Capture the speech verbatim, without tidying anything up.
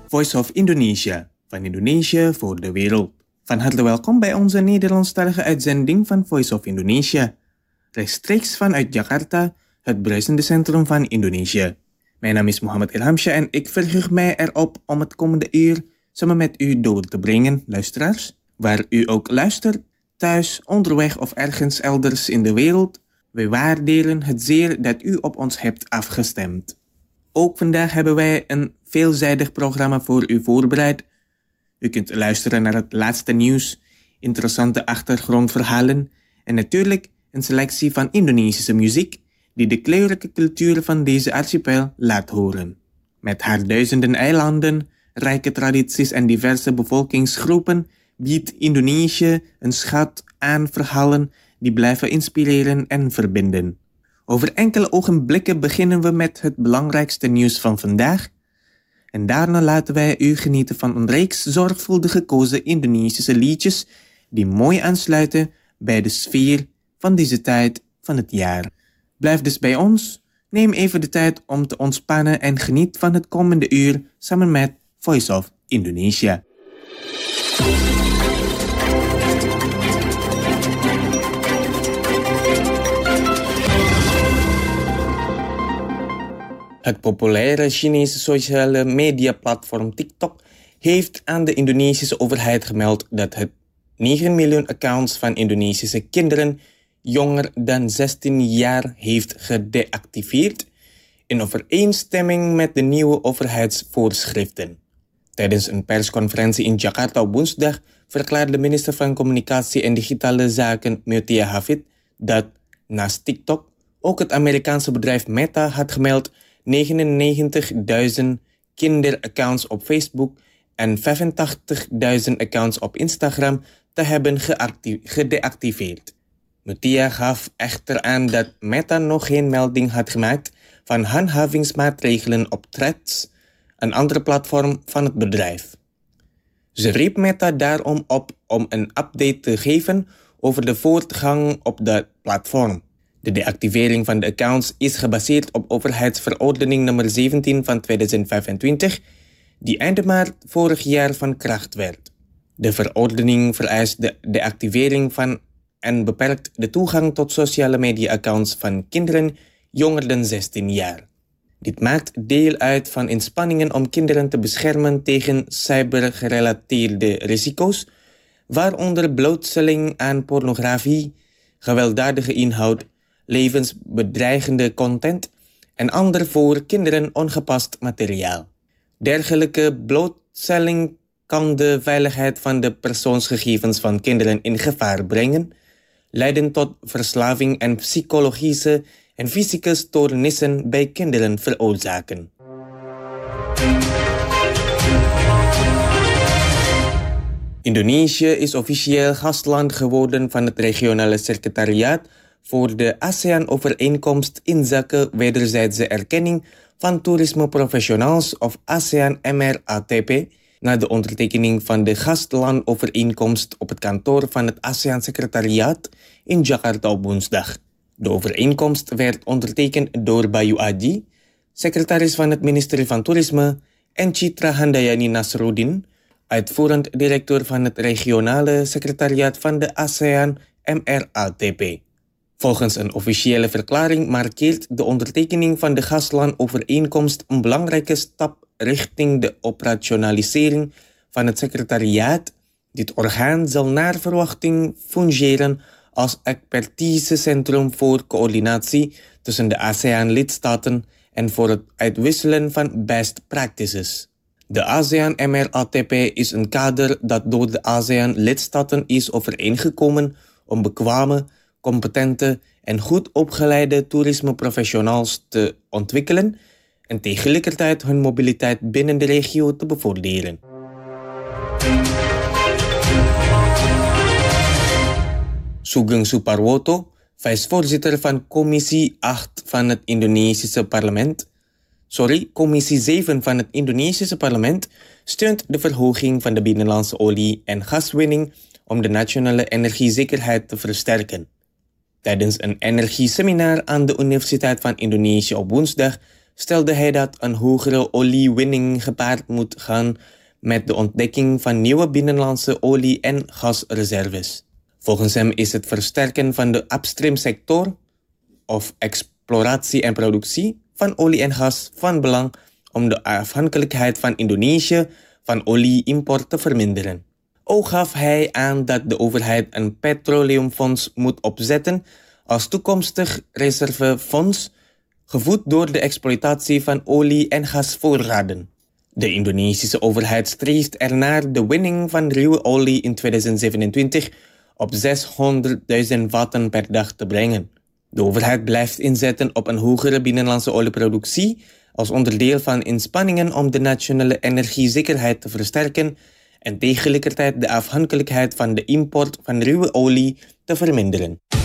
Voice of Indonesia, van Indonesië voor de wereld. Van harte welkom bij onze Nederlandstalige uitzending van Voice of Indonesia. Rechtstreeks vanuit Jakarta, het bruisende centrum van Indonesië. Mijn naam is Mohammed Ilhamsha en ik verheug mij erop om het komende uur samen met u door te brengen, luisteraars. Waar u ook luistert, thuis, onderweg of ergens elders in de wereld. Wij waarderen het zeer dat u op ons hebt afgestemd. Ook vandaag hebben wij een veelzijdig programma voor u voorbereid. U kunt luisteren naar het laatste nieuws, interessante achtergrondverhalen en natuurlijk een selectie van Indonesische muziek die de kleurrijke cultuur van deze archipel laat horen. Met haar duizenden eilanden, rijke tradities en diverse bevolkingsgroepen biedt Indonesië een schat aan verhalen die blijven inspireren en verbinden. Over enkele ogenblikken beginnen we met het belangrijkste nieuws van vandaag. En daarna laten wij u genieten van een reeks zorgvuldig gekozen Indonesische liedjes die mooi aansluiten bij de sfeer van deze tijd van het jaar. Blijf dus bij ons, neem even de tijd om te ontspannen en geniet van het komende uur samen met Voice of Indonesia. Het populaire Chinese sociale mediaplatform TikTok heeft aan de Indonesische overheid gemeld dat het negen miljoen accounts van Indonesische kinderen jonger dan zestien jaar heeft gedeactiveerd in overeenstemming met de nieuwe overheidsvoorschriften. Tijdens een persconferentie in Jakarta op woensdag verklaarde de minister van Communicatie en Digitale Zaken Mutia Hafid dat naast TikTok ook het Amerikaanse bedrijf Meta had gemeld negenennegentigduizend kinderaccounts op Facebook en vijfentachtigduizend accounts op Instagram te hebben geacti- gedeactiveerd. Mutia gaf echter aan dat Meta nog geen melding had gemaakt van handhavingsmaatregelen op Threads, een andere platform van het bedrijf. Ze riep Meta daarom op om een update te geven over de voortgang op dat platform. De deactivering van de accounts is gebaseerd op overheidsverordening nummer zeventien van tweeduizend vijfentwintig, die eind maart vorig jaar van kracht werd. De verordening vereist de deactivering van en beperkt de toegang tot sociale media-accounts van kinderen jonger dan zestien jaar. Dit maakt deel uit van inspanningen om kinderen te beschermen tegen cybergerelateerde risico's, waaronder blootstelling aan pornografie, gewelddadige inhoud, levensbedreigende content en ander voor kinderen ongepast materiaal. Dergelijke blootstelling kan de veiligheid van de persoonsgegevens van kinderen in gevaar brengen, leiden tot verslaving en psychologische en fysieke stoornissen bij kinderen veroorzaken. Indonesië is officieel gastland geworden van het regionale secretariaat voor de ASEAN-overeenkomst inzake wederzijdse erkenning van toerismeprofessionals of ASEAN M R A T P na de ondertekening van de gastlandovereenkomst op het kantoor van het ASEAN-secretariaat in Jakarta op woensdag. De overeenkomst werd ondertekend door Bayu Aji, secretaris van het ministerie van Toerisme, en Citra Handayani Nasruddin, uitvoerend directeur van het regionale secretariaat van de ASEAN M R A T P. Volgens een officiële verklaring markeert de ondertekening van de gastlandovereenkomst een belangrijke stap richting de operationalisering van het secretariaat. Dit orgaan zal naar verwachting fungeren als expertisecentrum voor coördinatie tussen de ASEAN-lidstaten en voor het uitwisselen van best practices. De ASEAN M R A T P is een kader dat door de ASEAN-lidstaten is overeengekomen om bekwame, competente en goed opgeleide toerismeprofessionals te ontwikkelen en tegelijkertijd hun mobiliteit binnen de regio te bevorderen. Sugeng Suparwoto, vicevoorzitter van Commissie acht van het Indonesische parlement, sorry, Commissie zeven van het Indonesische parlement, steunt de verhoging van de binnenlandse olie- en gaswinning om de nationale energiezekerheid te versterken. Tijdens een energieseminar aan de Universiteit van Indonesië op woensdag stelde hij dat een hogere oliewinning gepaard moet gaan met de ontdekking van nieuwe binnenlandse olie- en gasreserves. Volgens hem is het versterken van de upstream sector, of exploratie en productie, van olie en gas van belang om de afhankelijkheid van Indonesië van olie-import te verminderen. Ook gaf hij aan dat de overheid een petroleumfonds moet opzetten als toekomstig reservefonds, gevoed door de exploitatie van olie- en gasvoorraden. De Indonesische overheid streeft ernaar de winning van ruwe olie in tweeduizend zevenentwintig op zeshonderdduizend vatten per dag te brengen. De overheid blijft inzetten op een hogere binnenlandse olieproductie als onderdeel van inspanningen om de nationale energiezekerheid te versterken en tegelijkertijd de afhankelijkheid van de import van ruwe olie te verminderen.